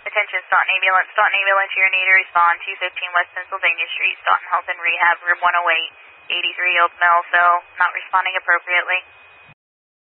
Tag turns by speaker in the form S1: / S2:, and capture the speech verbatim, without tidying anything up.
S1: Attention, Staunton Ambulance. Staunton Ambulance, you're need to respond. two fifteen West Pennsylvania Street, Staunton Health and Rehab, room one oh eight, eighty-three year old male cell, not responding appropriately.